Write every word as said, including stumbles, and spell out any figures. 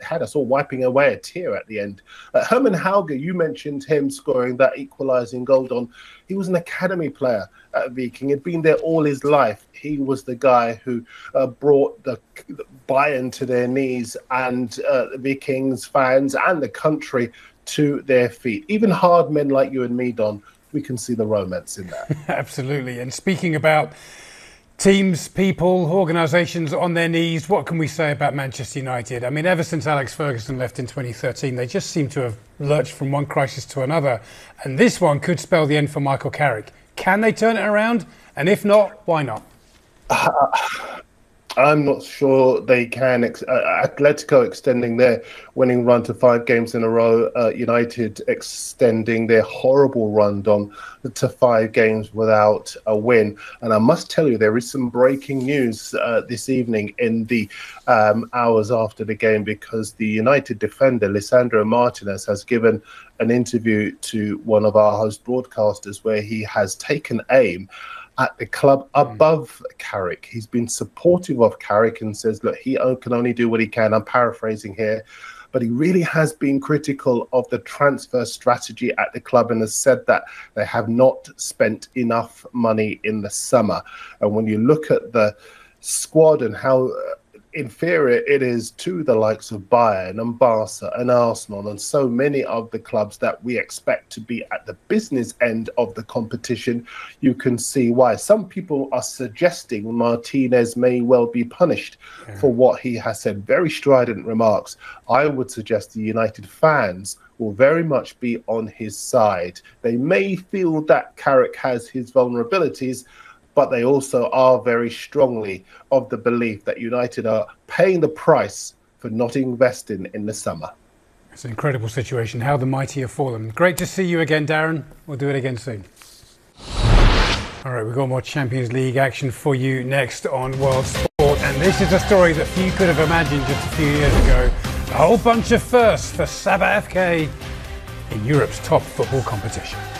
had us all wiping away a tear at the end. Uh, Herman Hauge, you mentioned him scoring that equalising goal. Don, he was an academy player at Viking. He'd been there all his life. He was the guy who uh, brought the, the Bayern to their knees, and uh, the Vikings fans and the country to their feet. Even hard men like you and me, Don, we can see the romance in that. Absolutely. And speaking about teams, people, organisations on their knees, what can we say about Manchester United? I mean, ever since Alex Ferguson left in twenty thirteen, they just seem to have lurched from one crisis to another. And this one could spell the end for Michael Carrick. Can they turn it around? And if not, why not? Uh, I'm not sure they can. Uh, Atletico extending their winning run to five games in a row. Uh, United extending their horrible run on to five games without a win. And I must tell you, there is some breaking news uh, this evening in the um, hours after the game, because the United defender, Lisandro Martinez, has given an interview to one of our host broadcasters where he has taken aim at the club above Carrick. He's been supportive of Carrick and says, look, he can only do what he can. I'm paraphrasing here, but he really has been critical of the transfer strategy at the club and has said that they have not spent enough money in the summer. And when you look at the squad and how inferior it is to the likes of Bayern and Barca and Arsenal and so many of the clubs that we expect to be at the business end of the competition, you can see why some people are suggesting Martinez may well be punished yeah. for what he has said. Very strident remarks. I would suggest the United fans will very much be on his side. They may feel that Carrick has his vulnerabilities, but they also are very strongly of the belief that United are paying the price for not investing in the summer. It's an incredible situation, how the mighty have fallen. Great to see you again, Darren. We'll do it again soon. All right, we've got more Champions League action for you next on World Sport. And this is a story that few could have imagined just a few years ago. A whole bunch of firsts for Sabah F K in Europe's top football competition.